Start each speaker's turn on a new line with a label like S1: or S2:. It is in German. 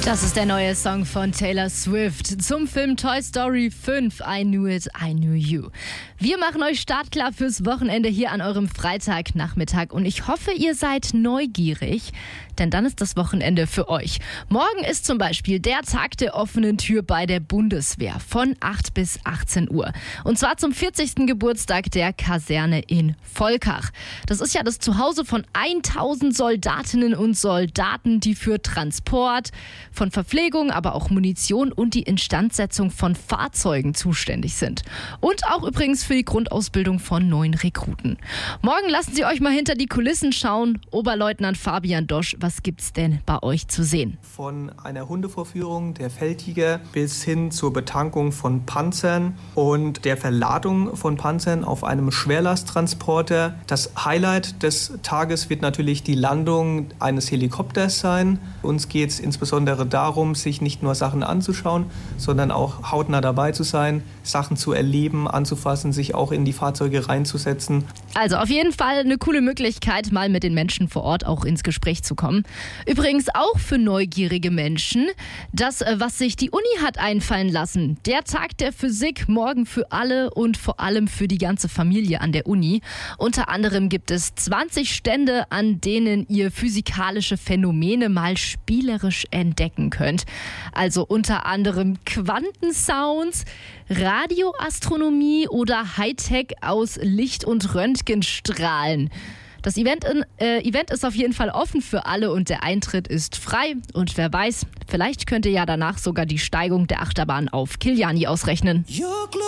S1: Das ist der neue Song von Taylor Swift zum Film Toy Story 5, I Knew It, I Knew You. Wir machen euch startklar fürs Wochenende hier an eurem Freitagnachmittag und ich hoffe, ihr seid neugierig, denn dann ist das Wochenende für euch. Morgen ist zum Beispiel der Tag der offenen Tür bei der Bundeswehr von 8 bis 18 Uhr. Und zwar zum 40. Geburtstag der Kaserne in Volkach. Das ist ja das Zuhause von 1000 Soldatinnen und Soldaten, die für Transport, von Verpflegung, aber auch Munition und die Instandsetzung von Fahrzeugen zuständig sind. Und auch übrigens für die Grundausbildung von neuen Rekruten. Morgen lassen Sie euch mal hinter die Kulissen schauen. Oberleutnant Fabian Dosch, was gibt's denn bei euch zu sehen?
S2: Von einer Hundevorführung der Feldtiger bis hin zur Betankung von Panzern und der Verladung von Panzern auf einem Schwerlasttransporter. Das Highlight des Tages wird natürlich die Landung eines Helikopters sein. Uns geht es insbesondere darum, sich nicht nur Sachen anzuschauen, sondern auch hautnah dabei zu sein, Sachen zu erleben, anzufassen, sich auch in die Fahrzeuge reinzusetzen.
S1: Also auf jeden Fall eine coole Möglichkeit, mal mit den Menschen vor Ort auch ins Gespräch zu kommen. Übrigens auch für neugierige Menschen, das, was sich die Uni hat einfallen lassen. Der Tag der Physik, morgen für alle und vor allem für die ganze Familie an der Uni. Unter anderem gibt es 20 Stände, an denen ihr physikalische Phänomene mal spielerisch entdecken könnt. Also unter anderem Quantensounds, Radioastronomie oder Hightech aus Licht- und Röntgenstrahlen. Das Event ist auf jeden Fall offen für alle und der Eintritt ist frei. Und wer weiß, vielleicht könnt ihr ja danach sogar die Steigung der Achterbahn auf Kiliani ausrechnen.